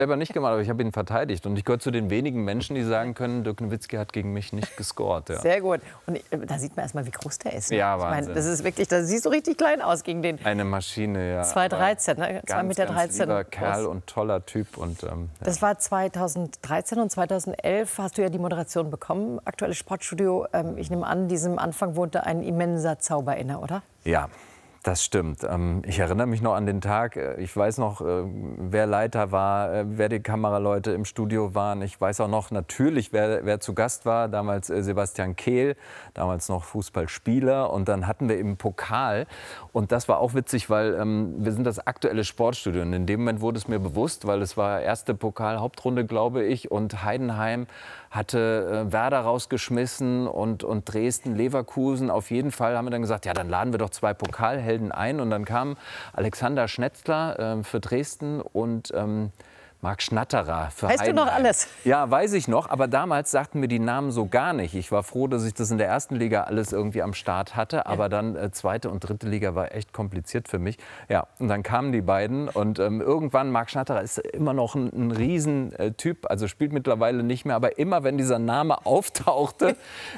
selber nicht gemacht, aber ich habe ihn verteidigt. Und ich gehöre zu den wenigen Menschen, die sagen können, Dirk Nowitzki hat gegen mich nicht gescored. Ja. Sehr gut. Und da sieht man erst mal, wie groß der ist. Ne? Ja, ich Wahnsinn. meine, das ist wirklich, da siehst du richtig klein aus gegen den. Eine Maschine, ja. 2,13, ne? 2,13 Meter. Ganz lieber Kerl und toller Typ. Und, ja. Das war 2013 und 2011 hast du ja die Moderation bekommen. Aktuelles Sportstudio. Ich nehme an, diesem Anfang wohnte ein immenser Zauber inne, oder? Ja. Das stimmt. Ich erinnere mich noch an den Tag. Ich weiß noch, wer Leiter war, wer die Kameraleute im Studio waren. Ich weiß auch noch natürlich, wer zu Gast war. Damals Sebastian Kehl, damals noch Fußballspieler. Und dann hatten wir im Pokal. Und das war auch witzig, weil wir sind das aktuelle Sportstudio. Und in dem Moment wurde es mir bewusst, weil es war erste Pokal-Hauptrunde, glaube ich. Und Heidenheim hatte Werder rausgeschmissen und Dresden, Leverkusen. Auf jeden Fall haben wir dann gesagt, ja, dann laden wir doch 2 Pokalhelden ein. Und dann kam Alexander Schnetzler für Dresden und Marc Schnatterer für Heidenheim. Weißt du noch alles? Ja, weiß ich noch. Aber damals sagten mir die Namen so gar nicht. Ich war froh, dass ich das in der ersten Liga alles irgendwie am Start hatte. Aber dann zweite und dritte Liga war echt kompliziert für mich. Ja, und dann kamen die beiden. Und irgendwann, Marc Schnatterer ist immer noch ein Riesentyp. Also spielt mittlerweile nicht mehr. Aber immer, wenn dieser Name auftauchte,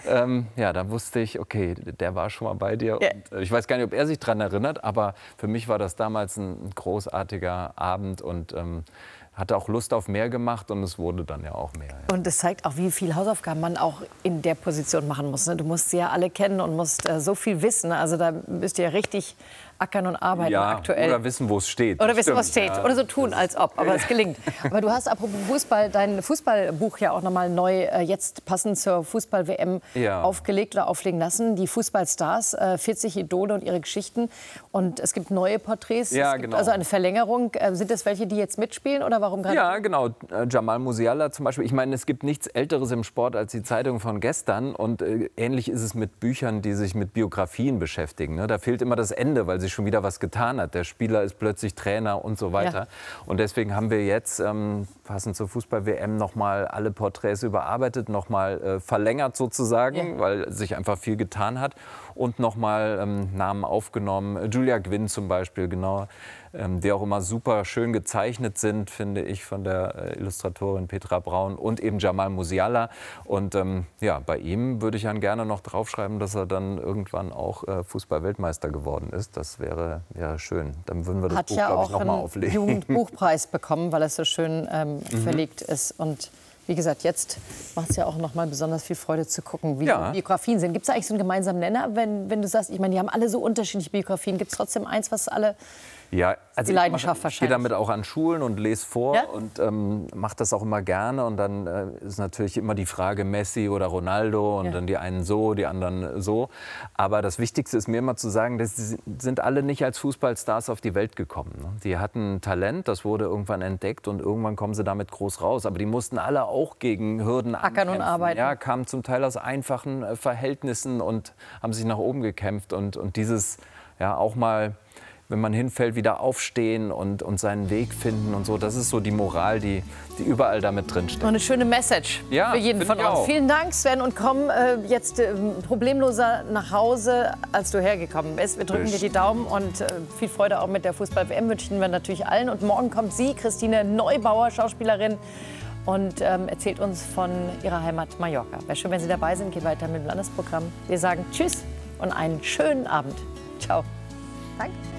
ja, da wusste ich, okay, der war schon mal bei dir. Ja. Und, ich weiß gar nicht, ob er sich daran erinnert. Aber für mich war das damals ein großartiger Abend. Und hatte auch Lust auf mehr gemacht und es wurde dann ja auch mehr. Ja. Und es zeigt auch, wie viel Hausaufgaben man auch in der Position machen muss. Ne? Du musst sie ja alle kennen und musst so viel wissen. Also da müsst ihr ja richtig ackern und arbeiten aktuell. Oder wissen, wo es steht. Oder wissen, wo es steht. Ja. Oder so tun, als ob. Aber es gelingt. Aber du hast, apropos Fußball, dein Fußballbuch ja auch nochmal neu, jetzt passend zur Fußball-WM aufgelegt oder auflegen lassen. Die Fußballstars, 40 Idole und ihre Geschichten. Und es gibt neue Porträts. Ja, es gibt also eine Verlängerung. Sind das welche, die jetzt mitspielen oder warum gerade? Ja, genau. Jamal Musiala zum Beispiel. Ich meine, es gibt nichts Älteres im Sport als die Zeitung von gestern. Und ähnlich ist es mit Büchern, die sich mit Biografien beschäftigen. Ne? Da fehlt immer das Ende, weil sich schon wieder was getan hat. Der Spieler ist plötzlich Trainer und so weiter. Ja. Und deswegen haben wir jetzt, passend zur Fußball-WM, noch mal alle Porträts überarbeitet, noch mal verlängert sozusagen, weil sich einfach viel getan hat. Und noch mal Namen aufgenommen. Julia Gwynn zum Beispiel, genau. Die auch immer super schön gezeichnet sind, finde ich, von der Illustratorin Petra Braun und eben Jamal Musiala. Und ja, bei ihm würde ich dann gerne noch draufschreiben, dass er dann irgendwann auch Fußball-Weltmeister geworden ist. Das wäre ja schön. Dann würden wir das Buch, glaube ich, noch mal auflegen. Hat ja auch einen Jugendbuchpreis bekommen, weil es so schön verlegt ist. Und wie gesagt, jetzt macht es ja auch noch mal besonders viel Freude zu gucken, wie die Biografien sind. Gibt es eigentlich so einen gemeinsamen Nenner, wenn du sagst, ich meine, die haben alle so unterschiedliche Biografien. Gibt es trotzdem eins, was alle... Ja, also die Leidenschaft ich gehe damit auch an Schulen und lese vor und mache das auch immer gerne. Und dann ist natürlich immer die Frage Messi oder Ronaldo und dann die einen so, die anderen so. Aber das Wichtigste ist mir immer zu sagen, dass sie sind alle nicht als Fußballstars auf die Welt gekommen. Ne? Die hatten Talent, das wurde irgendwann entdeckt und irgendwann kommen sie damit groß raus. Aber die mussten alle auch gegen Hürden ackern und arbeiten. Ja, kamen zum Teil aus einfachen Verhältnissen und haben sich nach oben gekämpft. Und dieses auch mal, wenn man hinfällt, wieder aufstehen und seinen Weg finden und so. Das ist so die Moral, die überall damit drin steckt. Und eine schöne Message für jeden von uns. Vielen Dank, Sven, und komm jetzt problemloser nach Hause, als du hergekommen bist. Wir drücken dir die Daumen und viel Freude auch mit der Fußball-WM wünschen wir natürlich allen. Und morgen kommt sie, Christine Neubauer, Schauspielerin, und erzählt uns von ihrer Heimat Mallorca. Wäre schön, wenn Sie dabei sind. Geht weiter mit dem Landesprogramm. Wir sagen Tschüss und einen schönen Abend. Ciao. Danke.